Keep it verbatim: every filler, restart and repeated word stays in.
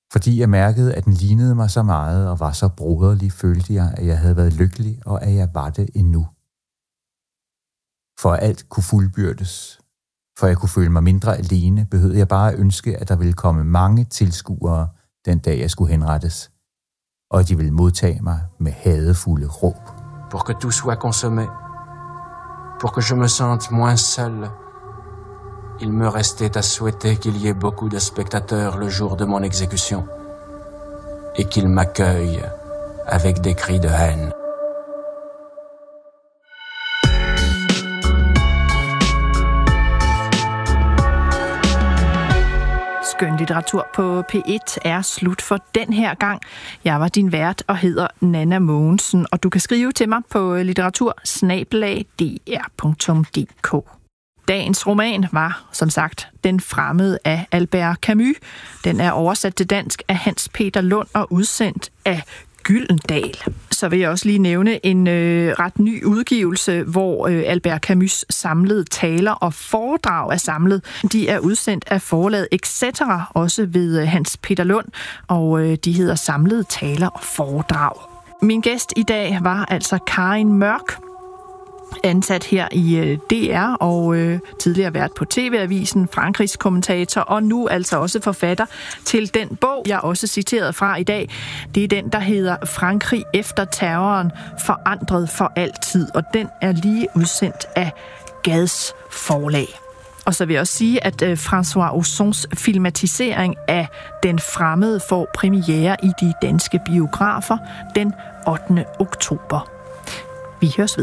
Fordi jeg mærkede, at den lignede mig så meget og var så broderlig, følte jeg, at jeg havde været lykkelig, og at jeg var det endnu. For at alt kunne fuldbyrdes, for at jeg kunne føle mig mindre alene, behøvede jeg bare at ønske, at der ville komme mange tilskuere den dag, jeg skulle henrettes, og at de ville modtage mig med hadefulde råb. Pour que tout soit consommé, pour que je me sente moins seul, il me restait à souhaiter qu'il y ait beaucoup de spectateurs le jour de mon exécution, et qu'ils m'accueillent avec des cris de haine. Skønlitteratur på P et er slut for den her gang. Jeg var din vært og hedder Nanna Mogensen, og du kan skrive til mig på litteratur snabel-a d r punktum d k. Dagens roman var, som sagt, Den fremmede af Albert Camus. Den er oversat til dansk af Hans Peter Lund og udsendt af Gyldendal. Så vil jeg også lige nævne en øh, ret ny udgivelse, hvor øh, Albert Camus' samlede taler og foredrag er samlet. De er udsendt af forlaget et cetera, også ved øh, Hans Peter Lund, og øh, de hedder Samlede taler og foredrag. Min gæst i dag var altså Karin Mørk, ansat her i øh, D R og øh, tidligere vært på T V-avisen, Frankrigs kommentator og nu altså også forfatter til den bog, jeg også citerede fra i dag. Det er den, der hedder Frankrig efter terroren, forandret for altid, og den er lige udsendt af Gads Forlag. Og så vil jeg også sige, at øh, François Ozons filmatisering af Den fremmede får premiere i de danske biografer den ottende oktober. Vi høres ved.